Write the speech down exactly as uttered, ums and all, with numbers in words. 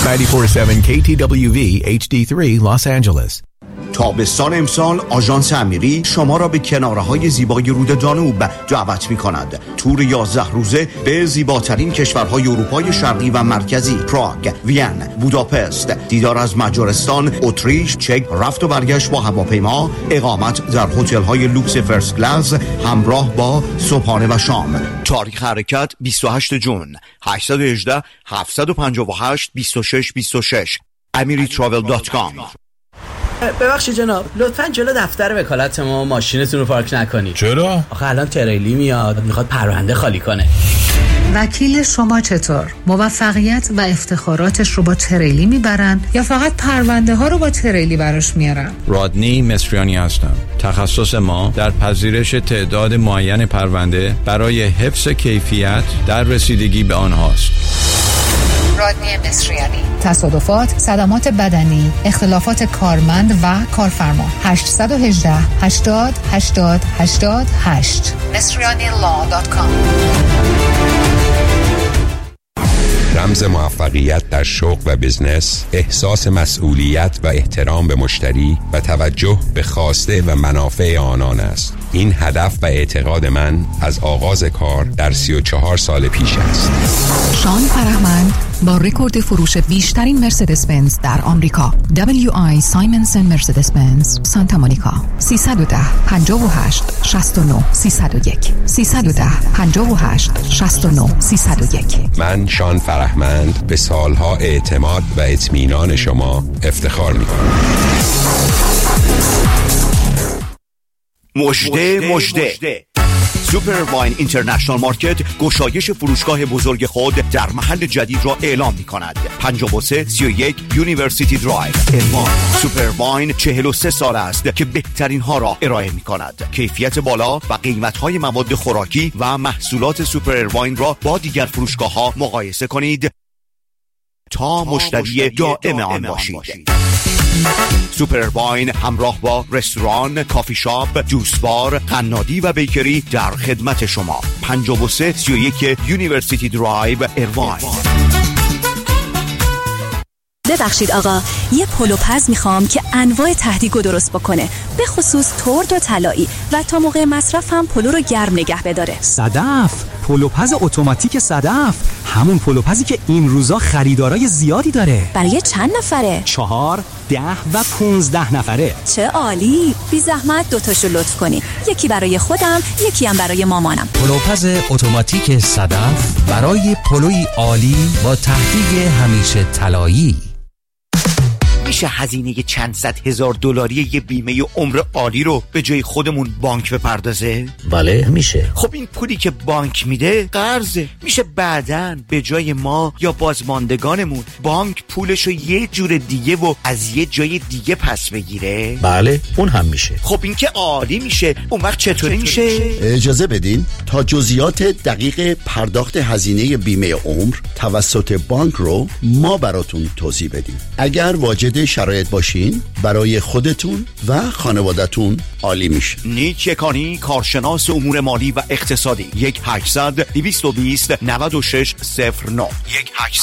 نود و چهار ممیز هفت کی تی دبلیو وی اچ دی سه Los Angeles. تابستان امسال آژانس امیری شما را به کناره‌های زیبای رود دانوب دعوت می‌کند. تور یازده روزه به زیباترین کشورهای اروپای شرقی و مرکزی، پراگ، وین، بوداپست، دیدار از مجارستان، اتریش، چک، رفت و برگشت با هواپیما، اقامت در هتل‌های لوکس فرست کلاس همراه با صبحانه و شام. تاریخ حرکت بیست و هشتم ژوئن، هشت یک هشت هفت پنج هشت دو شش دو شش امری تراول دات کام. ببخشید جناب، لطفاً جلو دفتر وکالت ما ماشینتون رو پارک نکنید. چرا؟ آخه الان تریلی میاد میخواد پرونده خالی کنه. وکیل شما چطور؟ موفقیت و افتخاراتش رو با تریلی میبرن یا فقط پرونده ها رو با تریلی براش میارن؟ رادنی مصریانی هستم. تخصص ما در پذیرش تعداد معین پرونده برای حفظ کیفیت در رسیدگی به آنهاست. رادنی مصریانی. تصادفات، صدمات بدنی، اختلافات کارمند و کارفرما. هشت یک هشت هشتاد هشتاد هشتاد هشت مصریانی لا دات کام. رمز موفقیت در شغل و بزنس، احساس مسئولیت و احترام به مشتری و توجه به خواسته و منافع آنان است. این هدف و اعتقاد من از آغاز کار در سی و چهار سال پیش است. شان فرهمند با رکورد فروش بیشترین مرسدس بنز در آمریکا، دبلیو آی سایمنسن مرسدس بنز سانتا مونیکا. سیصد و ده پنجاه و هشت شصت و نه سیصد و یک سیصد و ده پنجاه و هشت شصت و نه سیصد و یک. من شان فرهمند به سالها اعتماد و اطمینان شما افتخار می‌کنم. مژده مژده سوپر واین اینترنشنال مارکت گشایش فروشگاه بزرگ خود در محل جدید را اعلام می کند. پنجاه و سه سی و یک یونیورسیتی درایو ارمان. سوپر واین چهل و سه سال است که بهترین ها را ارائه می کند. کیفیت بالا و قیمت های مواد خوراکی و محصولات سوپر واین را با دیگر فروشگاه ها مقایسه کنید تا مشتری دائم آن باشید. سوپر واین همراه با رستوران، کافی شاپ، جوس بار، قنادی و بیکری در خدمت شما. پنجاه و سه سی و یک یونیورسیتی درایو اروان. ببخشید آقا، یه پلوپز میخوام که انواع تهدیگو درست بکنه، به خصوص ترد و طلایی، و تا موقع مصرف هم پلو رو گرم نگه بداره. صدف، پلوپز اتوماتیک صدف، همون پلوپزی که این روزا خریدارای زیادی داره. برای چند نفره؟ چهار، ده و پونزده نفره. چه عالی! بی زحمت دوتاشو لطف کنی، یکی برای خودم، یکی هم برای مامانم. پلوپز اتوماتیک صدف برای پلوی عالی با تهدیگ همیشه طلایی. میشه هزینه چند صد هزار دلاری یه بیمه عمر عالی رو به جای خودمون بانک بپردازه؟ بله میشه. خب این پولی که بانک میده قرضه، میشه بعداً به جای ما یا بازماندگانمون بانک پولشو یه جور دیگه و از یه جای دیگه پس بگیره؟ بله اون هم میشه. خب این که عالی میشه. اون وقت چطوری میشه؟ اجازه بدین تا جزئیات دقیق پرداخت هزینه بیمه عمر توسط بانک رو ما براتون توضیح بدیم. اگر واجد شرایط باشین برای خودتون و خانوادتون عالی میشه. نیک یکانی، کارشناس امور مالی و اقتصادی. یک هشتصد دویست و بیست نود و شش صفر نه یک هشتصد